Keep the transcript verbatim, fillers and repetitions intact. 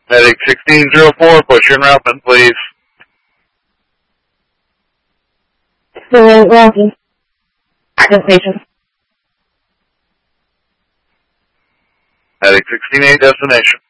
Medic sixteen oh four, push in Roughman, please. Hello, Rocky. Destination. Medic sixteen eight, destination.